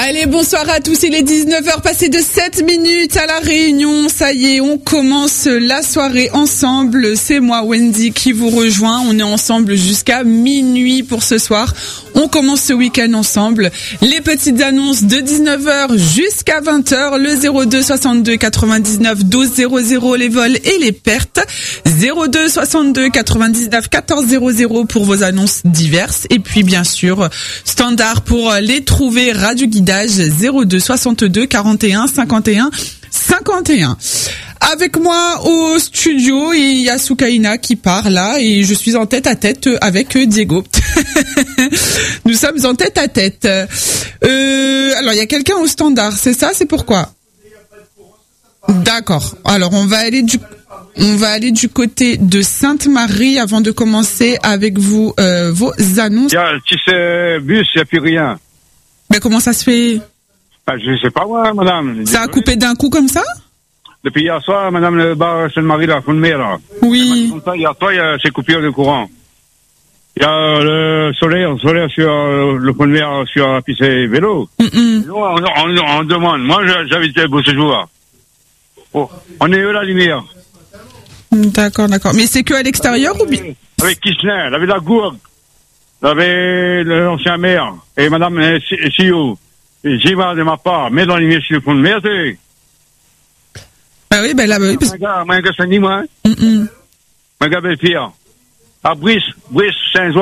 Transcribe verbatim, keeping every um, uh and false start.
Allez, bonsoir à tous, il est dix-neuf heures passées de sept minutes à La Réunion. Ça y est, on commence la soirée ensemble. C'est moi, Wendy, qui vous rejoint. On est ensemble jusqu'à minuit pour ce soir. On commence ce week-end ensemble. Les petites annonces de dix-neuf heures jusqu'à vingt heures. Le zéro deux soixante-deux quatre-vingt-dix-neuf douze zéro zéro, les vols et les pertes. zéro deux soixante-deux quatre-vingt-dix-neuf quatorze zéro zéro pour vos annonces diverses. Et puis, bien sûr, standard pour les trouver, radio guidage zéro deux soixante-deux quarante et un cinquante et un cinquante et un. Avec moi au studio, il y a Soukaina qui part là et je suis en tête à tête avec Diego. Nous sommes en tête à tête. Euh, alors il y a quelqu'un au standard, c'est ça, c'est pourquoi? D'accord. Alors on va aller du on va aller du côté de Sainte-Marie avant de commencer avec vous euh, vos annonces. Il y a si c'est bus, il n'y a plus rien. Mais comment ça se fait? Ben, je sais pas moi, madame. Ça a coupé d'un coup comme ça? Depuis hier soir, madame le bar Sainte-Marie, la fond de mer, là. Oui. Comme ça, hier soir, il y a ces coupures de courant. Il y a le solaire, le solaire sur euh, le fond de mer, sur la piste vélo. Mm-mm. Nous, on, on, on demande. Moi, j'habite pour ce jour. Oh, on est où la lumière? D'accord, d'accord. Mais c'est que à l'extérieur ou bien? Avec Kisner, il avait la gourde. Il avait l'ancien maire. Et madame euh, Sio. J'y vais de ma part. Mais dans les lumière sur le fond de mer, c'est... Bah oui, ben là, bah oui. Parce... Moi, un gars, c'est ni moi. Mm-mm. Un gars, Belle-Pierre. À Brice, Brice, Saint-Ouen.